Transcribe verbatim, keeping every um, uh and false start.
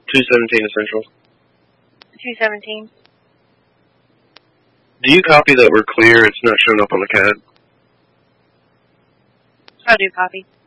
two seventeen Essential. two seventeen. Do you copy that we're clear? It's not showing up on the C A D. I do copy.